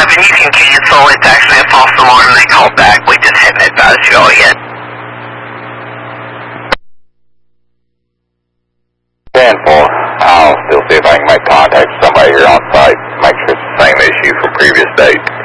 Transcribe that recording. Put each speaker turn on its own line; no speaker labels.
and you can cancel. It's actually a false alarm. They called back. We just hadn't advised you all yet.
10-4. I'll still see if I can make contact with somebody here on site. Make sure it's the same issue from previous date.